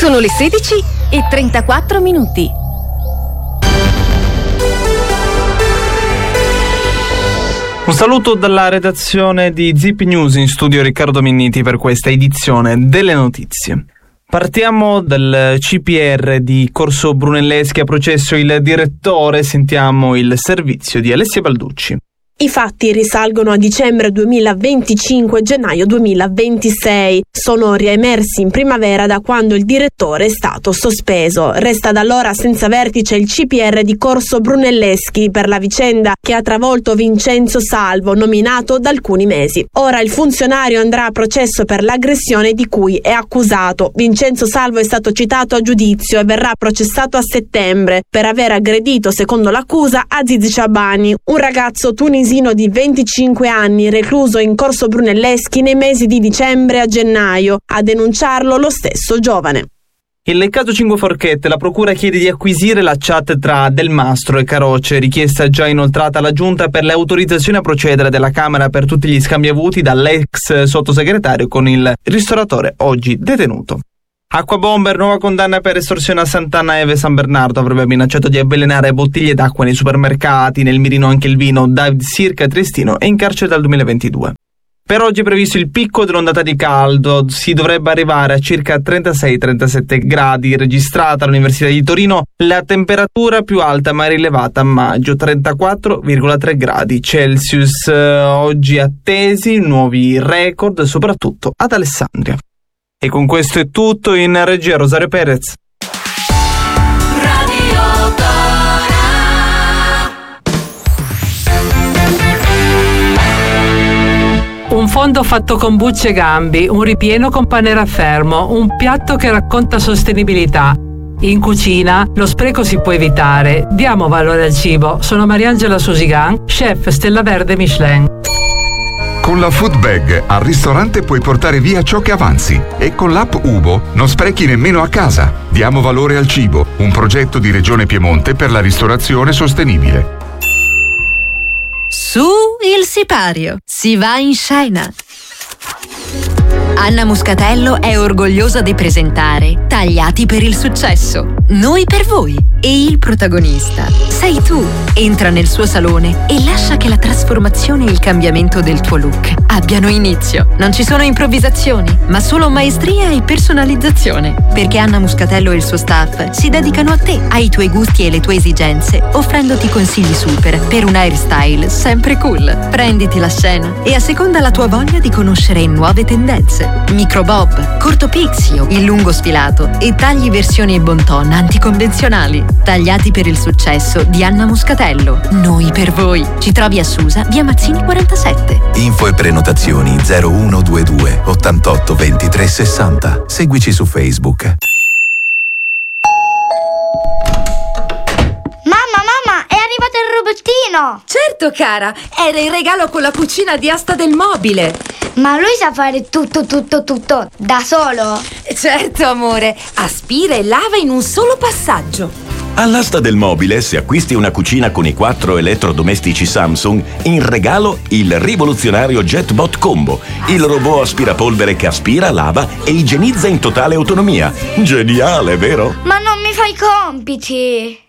Sono le 16:34. Un saluto dalla redazione di Zip News, in studio Riccardo Minniti per questa edizione delle notizie. Partiamo dal CPR di Corso Brunelleschi, a processo il direttore. Sentiamo il servizio di Alessia Balducci. I fatti risalgono a dicembre 2025 e gennaio 2026. Sono riemersi in primavera da quando il direttore è stato sospeso. Resta da allora senza vertice il CPR di Corso Brunelleschi per la vicenda che ha travolto Vincenzo Salvo, nominato da alcuni mesi. Ora il funzionario andrà a processo per l'aggressione di cui è accusato. Vincenzo Salvo è stato citato a giudizio e verrà processato a settembre per aver aggredito, secondo l'accusa, Aziz Shabani, un ragazzo tunisino di 25 anni recluso in Corso Brunelleschi nei mesi di dicembre a gennaio. A denunciarlo lo stesso giovane. Il caso Cinque Forchette, la procura chiede di acquisire la chat tra Del Mastro e Caroce, richiesta già inoltrata alla Giunta per le autorizzazioni a procedere della Camera per tutti gli scambi avuti dall'ex sottosegretario con il ristoratore oggi detenuto. Acquabomber, nuova condanna per estorsione a Sant'Anna Eve San Bernardo. Avrebbe minacciato di avvelenare bottiglie d'acqua nei supermercati, nel mirino anche il vino. David Sirca, Triestino, è in carcere dal 2022. Per oggi è previsto il picco dell'ondata di caldo, si dovrebbe arrivare a circa 36-37 gradi, registrata all'Università di Torino la temperatura più alta mai rilevata a maggio, 34,3 gradi Celsius. Oggi attesi nuovi record, soprattutto ad Alessandria. E con questo è tutto. In regia Rosario Perez. Un fondo fatto con bucce e gambi, un ripieno con pane raffermo, un piatto che racconta sostenibilità. In cucina lo spreco si può evitare. Diamo valore al cibo. Sono Mariangela Susigan, chef Stella Verde Michelin. Con la Food Bag al ristorante puoi portare via ciò che avanzi e con l'app Ubo non sprechi nemmeno a casa. Diamo valore al cibo, un progetto di Regione Piemonte per la ristorazione sostenibile. Su il sipario, si va in scena. Anna Muscatello è orgogliosa di presentare Tagliati per il successo. Noi per voi. E il protagonista sei tu. Entra nel suo salone e lascia che la trasformazione e il cambiamento del tuo look abbiano inizio. Non ci sono improvvisazioni, ma solo maestria e personalizzazione. Perché Anna Muscatello e il suo staff si dedicano a te, ai tuoi gusti e le tue esigenze, offrendoti consigli super per un hairstyle sempre cool. Prenditi la scena e asseconda la tua voglia di conoscere nuove tendenze. Microbob, corto pixio, il lungo sfilato e tagli versioni bon ton anticonvenzionali. Tagliati per il successo di Anna Muscatello. Noi per voi. Ci trovi a Susa, via Mazzini 47. Info e prenotazioni 0122 88 23 60. Seguici su Facebook. Mamma, è arrivato il robottino! Certo, cara, era il regalo con la cucina di asta del mobile. Ma lui sa fare tutto da solo? Certo, amore, aspira e lava in un solo passaggio. All'asta del mobile, se acquisti una cucina con i 4 elettrodomestici Samsung, in regalo il rivoluzionario JetBot Combo, il robot aspirapolvere che aspira, lava e igienizza in totale autonomia. Geniale, vero? Ma non mi fai i compiti!